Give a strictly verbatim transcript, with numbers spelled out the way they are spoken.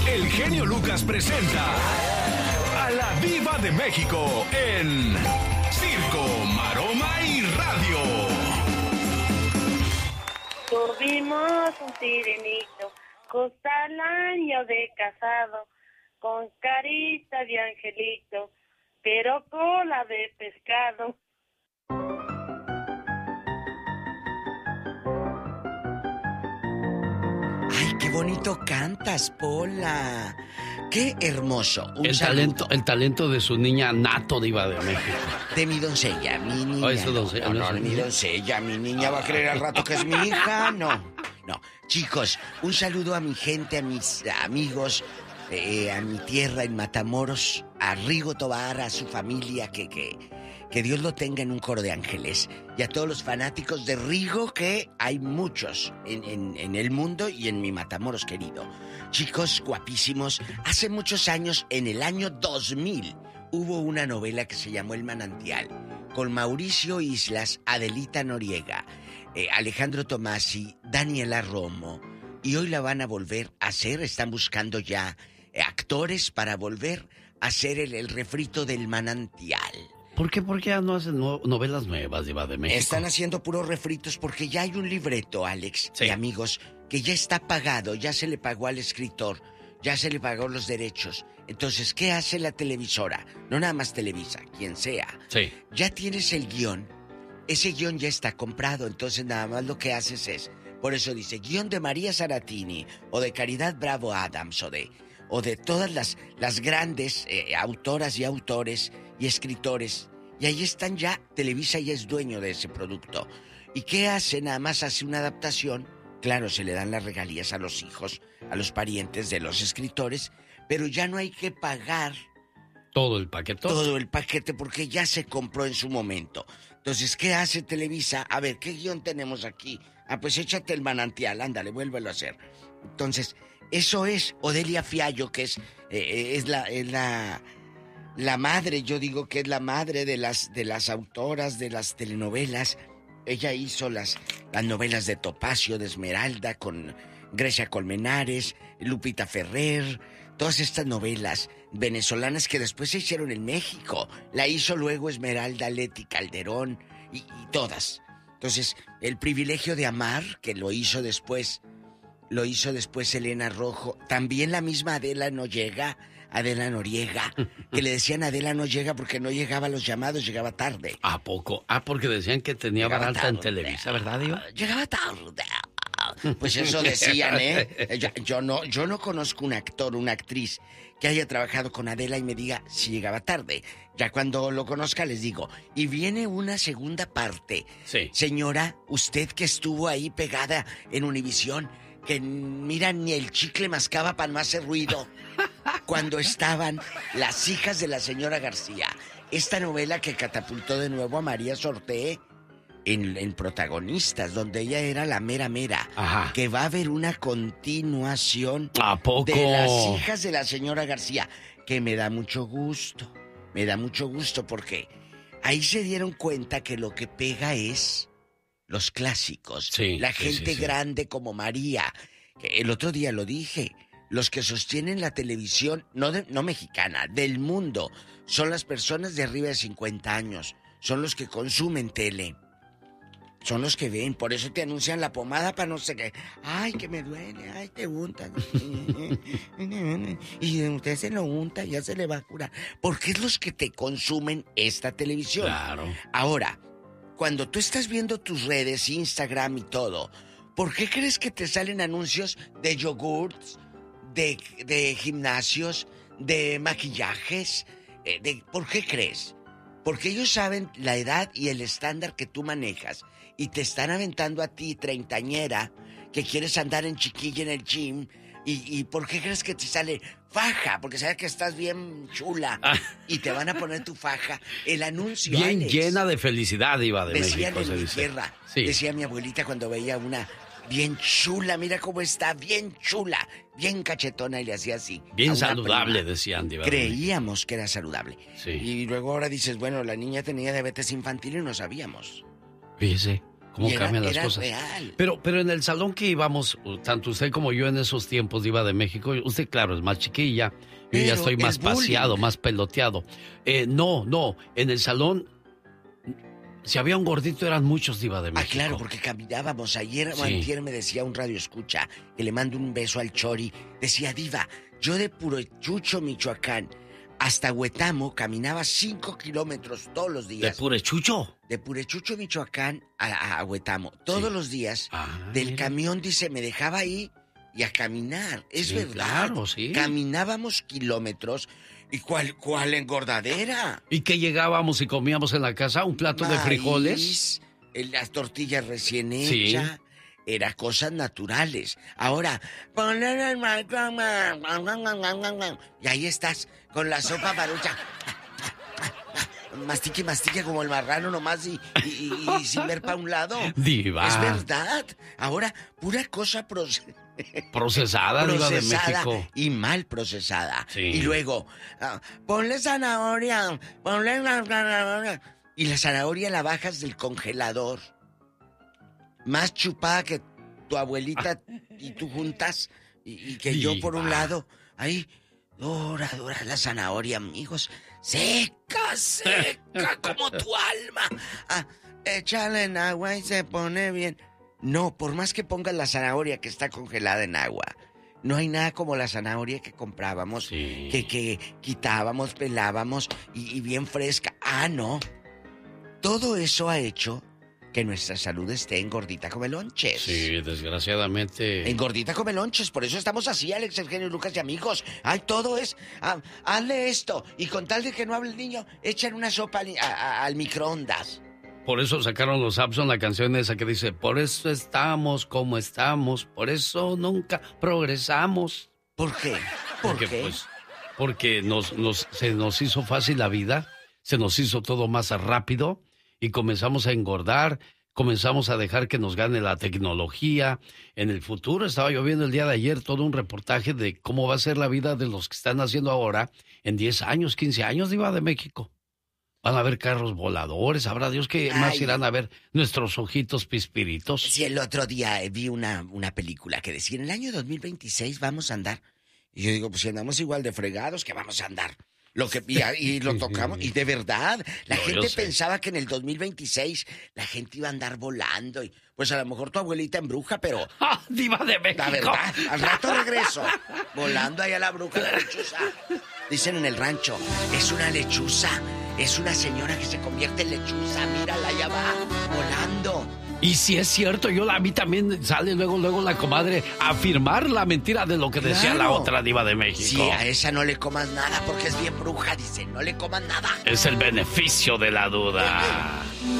el genio Lucas presenta a la Diva de México en Circo, Maroma y Radio. Tuvimos un sirenito, justo al año de casado, con carita de angelito, pero cola de pescado. Ay, qué bonito cantas, Pola. Qué hermoso. Un el saludo. talento, el talento de su niña nato, Diva de México. De mi doncella, mi niña. Oh, eso doncella, no, no, no, no, es mi niña. doncella, mi niña va a creer al rato que es mi hija. No, no. Chicos, un saludo a mi gente, a mis amigos, eh, a mi tierra en Matamoros, a Rigo Tobar, a su familia, que, que, que Dios lo tenga en un coro de ángeles. Y a todos los fanáticos de Rigo, que hay muchos en, en, en el mundo y en mi Matamoros querido. Chicos guapísimos, hace muchos años, en el año dos mil, hubo una novela que se llamó El Manantial, con Mauricio Islas, Adelita Noriega, eh, Alejandro Tomasi, Daniela Romo, y hoy la van a volver a hacer. Están buscando ya eh, actores para volver a hacer el, el refrito del Manantial. ¿Por qué? ¿Por qué ya no hacen no- novelas nuevas, Diva de México? Están haciendo puros refritos porque ya hay un libreto, Alex, Sí. y amigos, que ya está pagado, ya se le pagó al escritor, ya se le pagó los derechos. Entonces, ¿qué hace la televisora? No nada más Televisa, quien sea. Sí. Ya tienes el guión, ese guión ya está comprado, entonces nada más lo que haces es, por eso dice, guión de María Saratini, o de Caridad Bravo Adams, o de, o de todas las, las grandes eh, autoras y autores y escritores. Y ahí están ya, Televisa ya es dueño de ese producto. ¿Y qué hace? Nada más hace una adaptación. Claro, se le dan las regalías a los hijos, a los parientes de los escritores, pero ya no hay que pagar Todo el paquete. todo el paquete porque ya se compró en su momento. Entonces, ¿qué hace Televisa? A ver, ¿qué guión tenemos aquí? Ah, pues échate El Manantial, ándale, vuélvelo a hacer. Entonces, eso es Odelia Fiallo, que es, eh, es la... Es la La madre, yo digo que es la madre de las, de las autoras de las telenovelas. Ella hizo las, las novelas de Topacio, de Esmeralda, con Grecia Colmenares, Lupita Ferrer, todas estas novelas venezolanas que después se hicieron en México. La hizo luego Esmeralda, Leti Calderón y, y todas. Entonces, El Privilegio de Amar, que lo hizo después, lo hizo después Elena Rojo. También la misma Adela Noriega, Adela Noriega, que le decían Adela no llega porque no llegaba a los llamados, llegaba tarde. ¿A poco? Ah, porque decían que tenía Llegaba vara alta tarde. en Televisa, ¿verdad, Diva? Llegaba tarde. Pues eso decían, ¿eh? Yo, yo no, yo no conozco un actor, una actriz que haya trabajado con Adela y me diga si llegaba tarde. Ya cuando lo conozca les digo. Y viene una segunda parte. Sí. Señora, usted que estuvo ahí pegada en Univisión, que mira, ni el chicle mascaba para no hacer ruido. Cuando estaban Las hijas de la señora García. Esta novela que catapultó de nuevo a María Sorté en, en protagonistas, donde ella era la mera mera. Ajá. Que va a haber una continuación ¿A poco? de Las hijas de la señora García, que me da mucho gusto. Me da mucho gusto porque ahí se dieron cuenta que lo que pega es los clásicos. Sí, la sí, gente sí, sí. grande como María. Que el otro día lo dije. Los que sostienen la televisión, no, de, no mexicana, del mundo, son las personas de arriba de cincuenta años. Son los que consumen tele. Son los que ven. Por eso te anuncian la pomada para no sé qué. Ay, que me duele. Ay, te untan. Y usted se lo unta y ya se le va a curar. Porque es los que te consumen esta televisión. Claro. Ahora, cuando tú estás viendo tus redes, Instagram y todo, ¿por qué crees que te salen anuncios de yogurts, de, de gimnasios, de maquillajes? Eh, de, ¿Por qué crees? Porque ellos saben la edad y el estándar que tú manejas y te están aventando a ti, treintañera, que quieres andar en chiquilla en el gym. ¿Y, y por qué crees que te sale faja? Porque sabes que estás bien chula Ah. y te van a poner tu faja. El anuncio, Bien Alex. llena de felicidad, Diva de Decían México, en se mi dice. tierra, Sí. decía mi abuelita cuando veía una bien chula, mira cómo está, bien chula, bien cachetona, y le hacía así. Bien a una saludable, prima. decían, Diva de México. Creíamos que era saludable. Sí. Y luego ahora dices, bueno, la niña tenía diabetes infantil y no sabíamos. Fíjese, cómo era, cambian las era cosas. Real. Pero, pero en el salón que íbamos, tanto usted como yo en esos tiempos, Diva de México, usted, claro, es más chiquilla, yo Pero ya estoy más paseado, más peloteado. Eh, no, no, en el salón, si había un gordito, eran muchos, Diva de México. Ah, claro, porque caminábamos. Ayer o Sí. antier me decía un radio escucha, que le mando un beso al Chori. Decía, Diva, yo de Purechucho, Michoacán, hasta Huetamo caminaba cinco kilómetros todos los ¿De días. Purechucho? De Purechucho, Michoacán a, a Huetamo. Todos Sí. los días. Ah, Del mira. camión, dice, me dejaba ahí y a caminar. Es Sí, verdad. claro, sí. Caminábamos kilómetros. ¿Y cuál, cuál engordadera? ¿Y que llegábamos y comíamos en la casa? ¿Un plato de Maíz, frijoles? eh, las tortillas recién Sí. hechas. Era cosas naturales. Ahora, ponle en el micro, y ahí estás con la sopa marucha. Mastique, mastique como el marrano nomás y, y, y- y sin ver para un lado. Diva. Es verdad. Ahora, pura cosa proce- Procesada, Diva de procesada México. y mal procesada. Sí. Y luego, ah, ponle zanahoria, ponle la zanahoria. Y la zanahoria la bajas del congelador. Más chupada que tu abuelita y tú juntas. Y, y que yo por un Diva. lado. Ahí, dora, dora la zanahoria, amigos. Seca, seca como tu alma. Ah, échale en agua y se pone bien. No, por más que pongas la zanahoria que está congelada en agua, no hay nada como la zanahoria que comprábamos, Sí. que, que quitábamos, pelábamos y, y bien fresca. Ah, no. Todo eso ha hecho que nuestra salud esté engordita como lonches. Sí, desgraciadamente. Engordita come lonches, por eso estamos así, Alex, Eugenio, Lucas y amigos. Ay, todo es, ah, hazle esto, y con tal de que no hable el niño, echan una sopa al, a- a- al microondas. Por eso sacaron los Abson la canción esa que dice, por eso estamos como estamos, por eso nunca progresamos. ¿Por qué? ¿Por Porque, qué? pues, porque nos, nos, se nos hizo fácil la vida, se nos hizo todo más rápido y comenzamos a engordar, comenzamos a dejar que nos gane la tecnología. En el futuro, estaba yo viendo el día de ayer todo un reportaje de cómo va a ser la vida de los que están haciendo ahora en diez años, quince años, Diva de México. Van a haber carros voladores, sabrá Dios que más Ay. irán a ver nuestros ojitos pispiritos. Sí, el otro día eh, vi una, una película que decía, en el año dos mil veintiséis vamos a andar. Y yo digo, pues si andamos igual de fregados, que vamos a andar. Lo que, y, y lo tocamos, y de verdad, la No, yo gente sé. pensaba que en el dos mil veintiséis la gente iba a andar volando. Y pues a lo mejor tu abuelita embruja, pero ¡Ah, Diva de México! la verdad, al rato regreso. Volando ahí a la bruja la lechuza. Dicen en el rancho, es una lechuza. Es una señora que se convierte en lechuza. Mírala, allá va, volando. Y si es cierto, yo la vi también, sale luego, luego la comadre a afirmar la mentira de lo que decía Claro. la otra Diva de México. Sí, a esa no le comas nada porque es bien bruja, dice, no le comas nada. Es el beneficio de la duda.